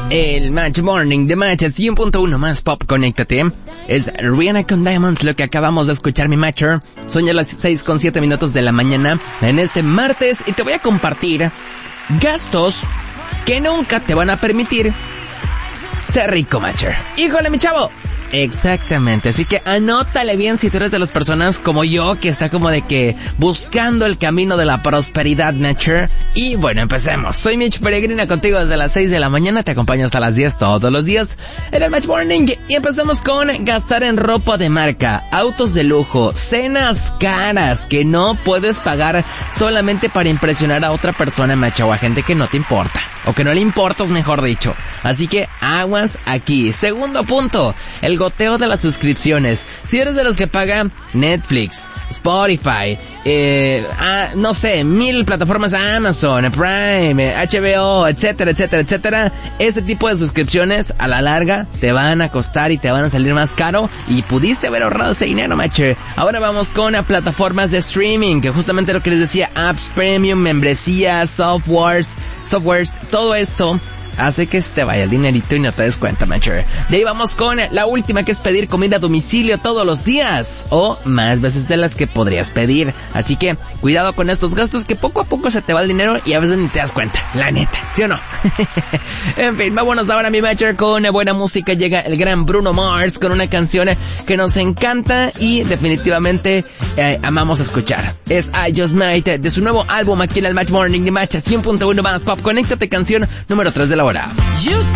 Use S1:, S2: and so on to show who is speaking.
S1: El Match Morning de Match 100.1 más pop, conéctate. Es Rihanna con Diamonds lo que acabamos de escuchar, mi Matcher. Son ya las 6:07 de la mañana en este martes y te voy a compartir gastos que nunca te van a permitir ser rico, Matcher. ¡Híjole, mi chavo! Exactamente, así que anótale bien si tú eres de las personas como yo que está como de que buscando el camino de la prosperidad, Nature. Y bueno, empecemos. Soy Mitch Peregrina contigo desde las 6 de la mañana, te acompaño hasta las 10 todos los días en el Match Morning. Y empezamos con gastar en ropa de marca, autos de lujo, cenas caras que no puedes pagar solamente para impresionar a otra persona, macho, o a gente que no te importa, o que no le importas, mejor dicho. Así que aguas aquí. Segundo punto, el goteo de las suscripciones. Si eres de los que pagan Netflix, Spotify, no sé, 1000 plataformas, Amazon, Prime, HBO, etcétera, etcétera, etcétera, ese tipo de suscripciones a la larga te van a costar y te van a salir más caro y pudiste haber ahorrado ese dinero, macho. Ahora vamos con plataformas de streaming, que justamente lo que les decía, apps premium, membresías, softwares, todo esto hace que se te vaya el dinerito y no te des cuenta, macho. De ahí vamos con la última, que es pedir comida a domicilio todos los días, o más veces de las que podrías pedir. Así que cuidado con estos gastos, que poco a poco se te va el dinero y a veces ni te das cuenta, la neta, ¿sí o no? En fin, vámonos ahora, mi macho, con buena música. Llega el gran Bruno Mars con una canción que nos encanta y definitivamente amamos escuchar. Es I Just Might, de su nuevo álbum aquí en el Match Morning de Match 100.1 más pop. Conéctate, canción número 3 de la hora.
S2: You